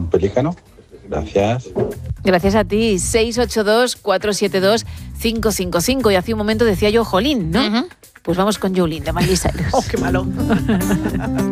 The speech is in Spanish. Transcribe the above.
pelícano. Gracias. Gracias a ti. 682-472-555. Y hace un momento decía yo Jolín, ¿no? Uh-huh. Pues vamos con Jolín de Miley Cyrus. ¡Oh, qué malo!